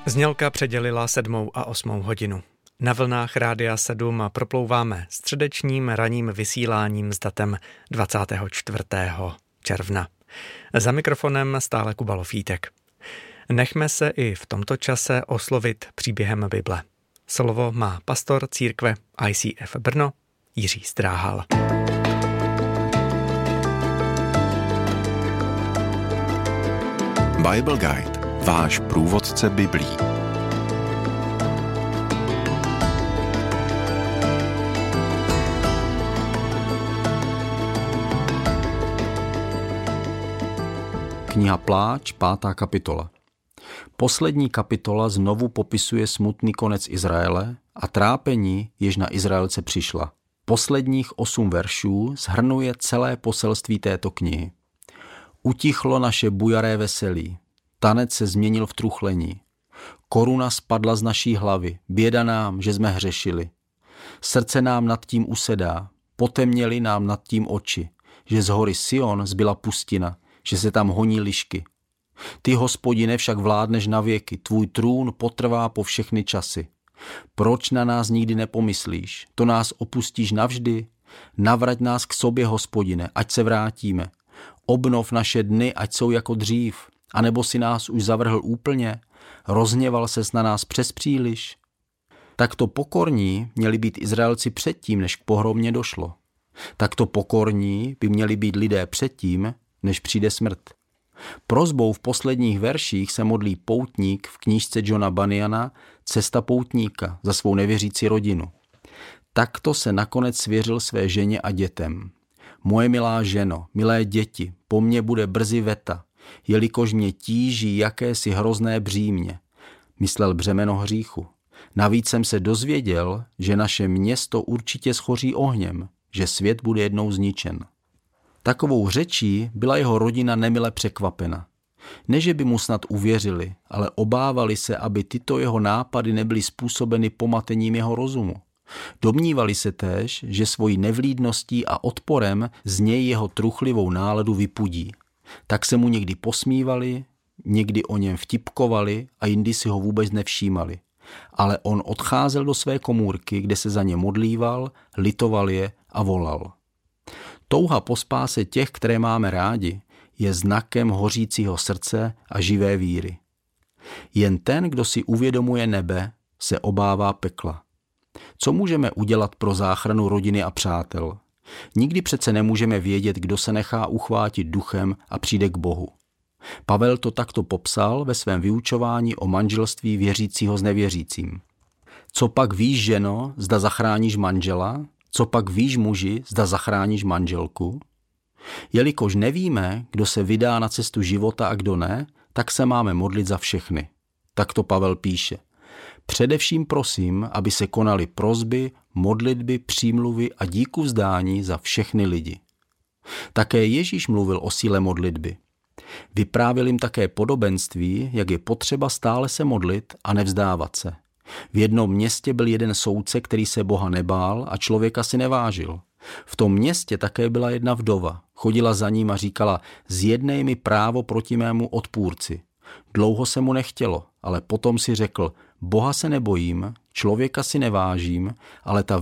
Znělka předělila 7. a 8. hodinu. Na vlnách Rádia 7 proplouváme středečním ranním vysíláním s datem 24. června. Za mikrofonem stále Kuba Lofítek. Nechme se i v tomto čase oslovit příběhem Bible. Slovo má pastor církve ICF Brno Jiří Stráhal. Bible Guide, váš průvodce Biblí. Kniha Pláč, 5. kapitola. Poslední kapitola znovu popisuje smutný konec Izraele a trápení, jež na Izraelce přišla. Posledních 8 veršů shrnuje celé poselství této knihy. Utichlo naše bujaré veselí, tanec se změnil v truchlení. Koruna spadla z naší hlavy, běda nám, že jsme hřešili. Srdce nám nad tím usedá, potemněly nám nad tím oči, že z hory Sion zbyla pustina, že se tam honí lišky. Ty, Hospodine, však vládneš na věky, tvůj trůn potrvá po všechny časy. Proč na nás nikdy nepomyslíš? To nás opustíš navždy? Navrať nás k sobě, Hospodine, ať se vrátíme. Obnov naše dny, ať jsou jako dřív. A nebo si nás už zavrhl úplně? Rozhněval ses na nás přes příliš? Takto pokorní měli být Izraelci předtím, než k pohromě došlo. Takto pokorní by měli být lidé předtím, než přijde smrt. Prosbou v posledních verších se modlí poutník v knížce Johna Bunyana Cesta poutníka za svou nevěřící rodinu. Takto se nakonec svěřil své ženě a dětem. Moje milá ženo, milé děti, po mně bude brzy veta, jelikož mě tíží jakési hrozné břímě. Myslel břemeno hříchu. Navíc jsem se dozvěděl, že naše město určitě schoří ohněm, že svět bude jednou zničen. Takovou řečí byla jeho rodina nemile překvapena. Ne, že by mu snad uvěřili, ale obávali se, aby tyto jeho nápady nebyly způsobeny pomatením jeho rozumu. Domnívali se též, že svojí nevlídností a odporem z něj jeho truchlivou náladu vypudí. Tak se mu někdy posmívali, někdy o něm vtipkovali a jindy si ho vůbec nevšímali. Ale on odcházel do své komůrky, kde se za ně modlíval, litoval je a volal. Touha po spáse těch, které máme rádi, je znakem hořícího srdce a živé víry. Jen ten, kdo si uvědomuje nebe, se obává pekla. Co můžeme udělat pro záchranu rodiny a přátel? Nikdy přece nemůžeme vědět, kdo se nechá uchvátit duchem a přijde k Bohu. Pavel to takto popsal ve svém vyučování o manželství věřícího s nevěřícím. Co pak víš, ženo, zda zachráníš manžela? Co pak víš, muži, zda zachráníš manželku? Jelikož nevíme, kdo se vydá na cestu života a kdo ne, tak se máme modlit za všechny. Tak to Pavel píše. Především prosím, aby se konaly prosby, modlitby, přímluvy a díku vzdání za všechny lidi. Také Ježíš mluvil o síle modlitby. Vyprávěl jim také podobenství, jak je potřeba stále se modlit a nevzdávat se. V jednom městě byl jeden soudce, který se Boha nebál a člověka si nevážil. V tom městě také byla jedna vdova. Chodila za ním a říkala, zjednej mi právo proti mému odpůrci. Dlouho se mu nechtělo, ale potom si řekl, Boha se nebojím, člověka si nevážím, ale ta